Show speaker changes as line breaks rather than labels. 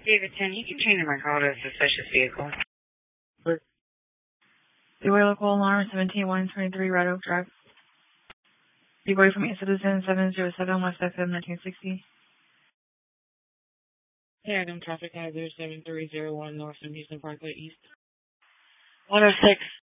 David 10, you can change my call to a suspicious vehicle.
Dewey Local Alarm 17123 Red Oak Drive. Dewey from Citizen 707 West FM 1960.
Hey, Adam, traffic hazard 7301 North from Houston Parkway East.
106.